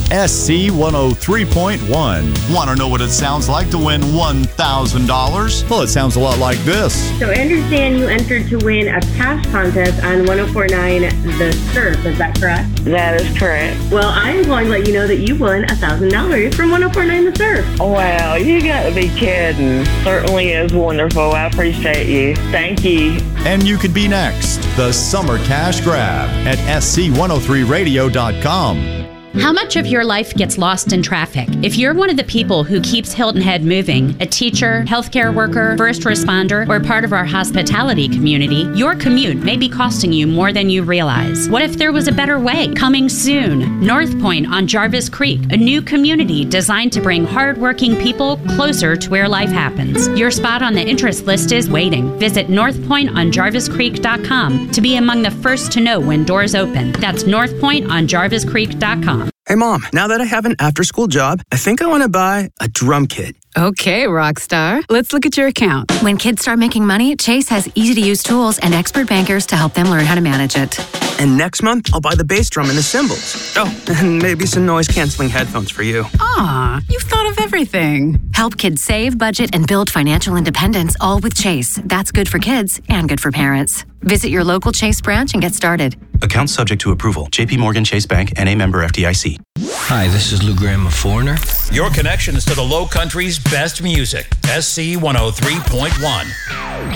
SC 103.1. Want to know what it sounds like to win $1,000? Well, it sounds a lot like this. So I understand you entered to win a cash contest on 104.9 The Surf. Is that correct? That is correct. Well, I'm going to let you know that you won $1,000 from 104.9 The Surf. Wow, you got to be kidding. Certainly is wonderful. I appreciate you. Thank you. And you could be next. The Summer Cash Grab at sc103radio.com. How much of your life gets lost in traffic? If you're one of the people who keeps Hilton Head moving, a teacher, healthcare worker, first responder, or part of our hospitality community, your commute may be costing you more than you realize. What if there was a better way? Coming soon, North Point on Jarvis Creek, a new community designed to bring hardworking people closer to where life happens. Your spot on the interest list is waiting. Visit northpointonjarviscreek.com to be among the first to know when doors open. That's northpointonjarviscreek.com. Hey, Mom, now that I have an after-school job, I think I want to buy a drum kit. Okay, Rockstar. Let's look at your account. When kids start making money, Chase has easy-to-use tools and expert bankers to help them learn how to manage it. And next month, I'll buy the bass drum and the cymbals. Oh, and maybe some noise-canceling headphones for you. Aw, you've thought of everything. Help kids save, budget, and build financial independence, all with Chase. That's good for kids and good for parents. Visit your local Chase branch and get started. Account subject to approval. JP Morgan Chase Bank, N.A. member FDIC. Hi, this is Lou Graham of Foreigner. Your connection is to the Low Country's best music. SC 103.1.